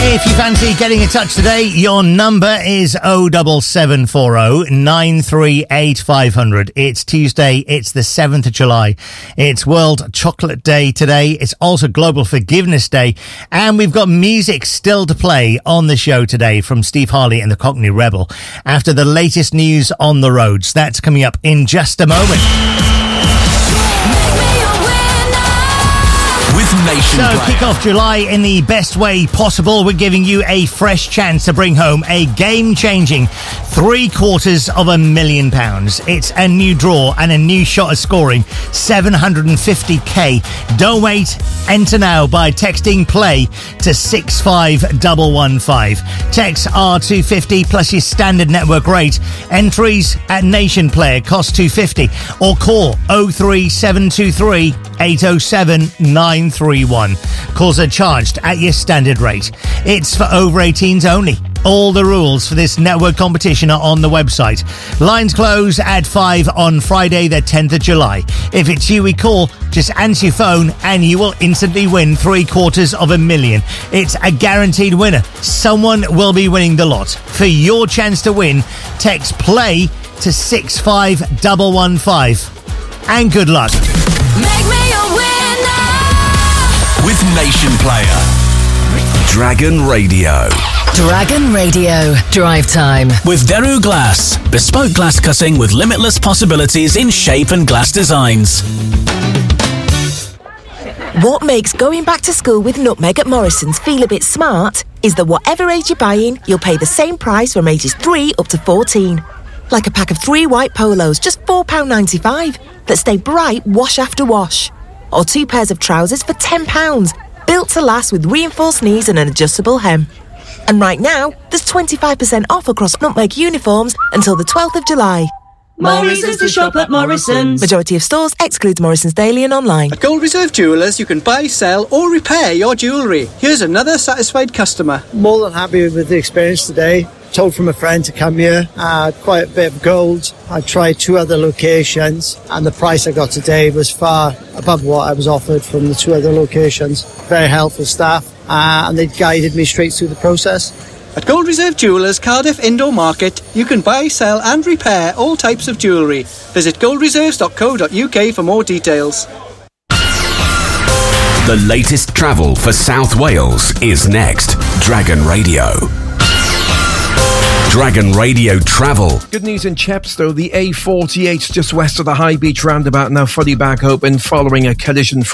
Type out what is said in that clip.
If you fancy getting in touch today, your number is 07740 938 500. It's Tuesday, it's the 7th of July. It's World Chocolate Day today. It's also Global Forgiveness Day. And we've got music still to play on the show today from Steve Harley and the Cockney Rebel after the latest news on the roads. That's coming up in just a moment. So kick off July in the best way possible. We're giving you a fresh chance to bring home a game-changing £750,000. It's a new draw and a new shot at scoring $750k. Don't wait. Enter now by texting play to 65115. Text R250 plus your standard network rate. Entries at Nation Player cost $250 or call 03723 807 931. Calls are charged at your standard rate. It's for over 18s only. All the rules for this network competition are on the website. Lines close at 5 on Friday, the 10th of July. If it's you we call, just answer your phone and you will instantly win $750,000. It's a guaranteed winner. Someone will be winning the lot. For your chance to win, text play to 65115. And good luck. Make me a winner with Nation Player. Dragon Radio. Dragon Radio. Drive time. With Deru Glass. Bespoke glass cutting with limitless possibilities in shape and glass designs. What makes going back to school with Nutmeg at Morrison's feel a bit smart is that whatever age you're buying, you'll pay the same price from ages 3 up to 14. Like a pack of 3 white polos, just £4.95, that stay bright wash after wash. Or 2 pairs of trousers for £10, built to last with reinforced knees and an adjustable hem. And right now, there's 25% off across Nutmeg uniforms until the 12th of July. Morrison's to shop at Morrison's. Majority of stores excludes Morrison's Daily and online. At Gold Reserve Jewellers, you can buy, sell or repair your jewellery. Here's another satisfied customer. More than happy with the experience today. Told from a friend to come here. Quite a bit of gold. I tried 2 other locations and the price I got today was far above what I was offered from the 2 other locations. Very helpful staff and they guided me straight through the process. At Gold Reserve Jewellers, Cardiff Indoor Market, you can buy, sell and repair all types of jewellery. Visit goldreserves.co.uk for more details. The latest travel for South Wales is next. Dragon Radio. Dragon Radio Travel. Good news in Chepstow. The A48 just west of the High Beach roundabout now fully back open following a collision